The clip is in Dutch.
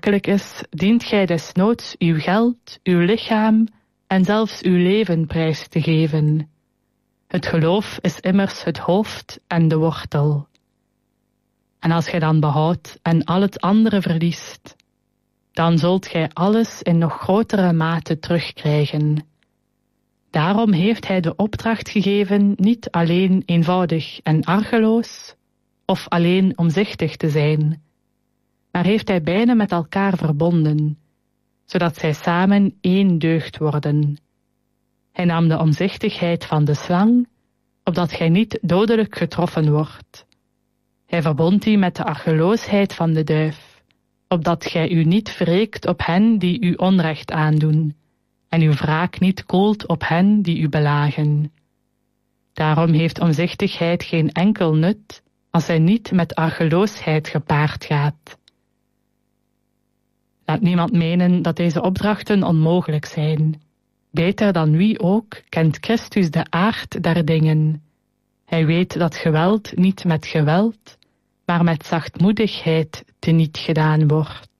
noodzakelijk is, dient gij desnoods uw geld, uw lichaam en zelfs uw leven prijs te geven. Het geloof is immers het hoofd en de wortel. En als gij dan behoudt en al het andere verliest, dan zult gij alles in nog grotere mate terugkrijgen. Daarom heeft hij de opdracht gegeven niet alleen eenvoudig en argeloos, of alleen omzichtig te zijn, maar heeft hij beiden met elkaar verbonden, zodat zij samen één deugd worden. Hij nam de omzichtigheid van de slang, opdat gij niet dodelijk getroffen wordt. Hij verbond die met de argeloosheid van de duif, opdat gij u niet wreekt op hen die u onrecht aandoen, en uw wraak niet koelt op hen die u belagen. Daarom heeft omzichtigheid geen enkel nut, als zij niet met argeloosheid gepaard gaat. Laat niemand menen dat deze opdrachten onmogelijk zijn. Beter dan wie ook kent Christus de aard der dingen. Hij weet dat geweld niet met geweld, maar met zachtmoedigheid teniet gedaan wordt.